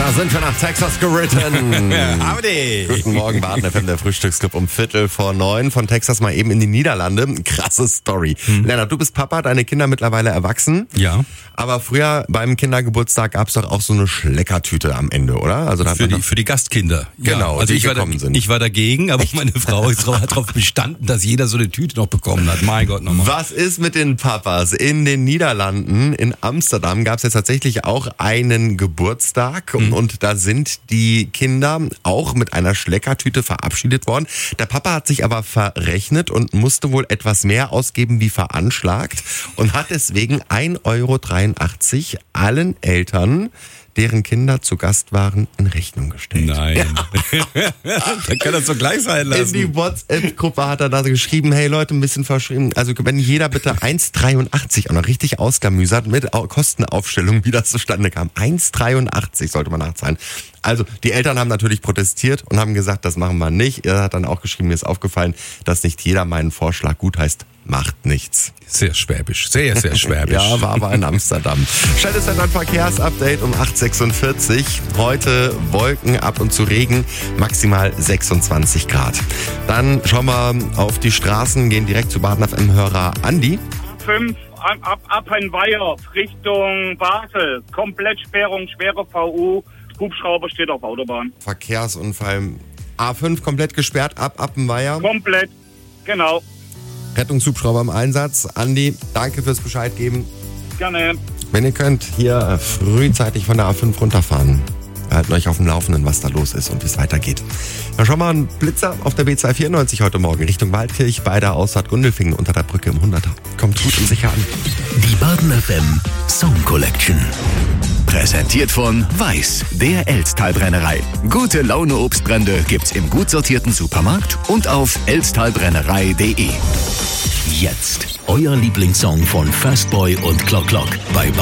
Da sind wir nach Texas geritten. Howdy. Guten Morgen, Baden FM, der Frühstücksclub um 8:45 von Texas mal eben in die Niederlande. Krasse Story. Lennart, du bist Papa, deine Kinder mittlerweile erwachsen. Ja. Aber früher beim Kindergeburtstag gab es doch auch so eine Schleckertüte am Ende, oder? Also da hat man Für die Gastkinder. Genau, Ja. Also die ich war dagegen, aber meine Frau hat darauf bestanden, dass jeder so eine Tüte noch bekommen hat. Mein Gott, nochmal. Was ist mit den Papas? In den Niederlanden, in Amsterdam, gab es jetzt tatsächlich auch einen Geburtstag und da sind die Kinder auch mit einer Schleckertüte verabschiedet worden. Der Papa hat sich aber verrechnet und musste wohl etwas mehr ausgeben wie veranschlagt und hat deswegen 1,83 € allen Eltern, deren Kinder zu Gast waren, in Rechnung gestellt. Nein. Ja. Dann kann das doch gleich sein lassen. In die WhatsApp-Gruppe hat er da geschrieben, hey Leute, ein bisschen verschrieben. Also wenn jeder bitte 1,83 auch noch richtig ausgamüsert mit Kostenaufstellung, wie das zustande kam. 1,83 sollte man nachzahlen. Also die Eltern haben natürlich protestiert und haben gesagt, das machen wir nicht. Er hat dann auch geschrieben, mir ist aufgefallen, dass nicht jeder meinen Vorschlag gutheißt. Macht nichts. Sehr schwäbisch. Sehr, sehr schwäbisch. Ja, war aber in Amsterdam. Schnelles Wetter- und Verkehrsupdate um 8:46 Uhr. Heute Wolken, ab und zu Regen, maximal 26 Grad. Dann schauen wir auf die Straßen, gehen direkt zu Baden FM-Hörer Andi. 5 ab in Weiher Richtung Basel. Komplettsperrung, schwere VU. Hubschrauber steht auf Autobahn. Verkehrsunfall A5 komplett gesperrt, ab Appenweier. Komplett, genau. Rettungshubschrauber im Einsatz. Andi, danke fürs Bescheid geben. Gerne. Wenn ihr könnt, hier frühzeitig von der A5 runterfahren. Wir halten euch auf dem Laufenden, was da los ist und wie es weitergeht. Dann schauen wir einen Blitzer auf der B294 heute Morgen Richtung Waldkirch bei der Ausfahrt Gundelfingen unter der Brücke im 100er. Kommt gut und sicher an. Die Baden FM Song Collection. Präsentiert von Weiß, der Elsttalbrennerei. Gute Laune Obstbrände gibt's im gut sortierten Supermarkt und auf elsttalbrennerei.de. Jetzt euer Lieblingssong von Fastboy und Clock Clock bei